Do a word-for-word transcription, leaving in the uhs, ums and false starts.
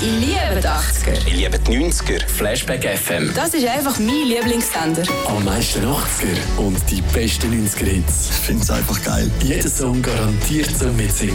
Ich liebe die achtziger. Ich liebe die neunziger. Flashback F M. Das ist einfach mein Lieblingssender. Am meisten achtziger und die besten neunziger Hits. Ich finde es einfach geil. Jeder Song garantiert zum Mitsingen.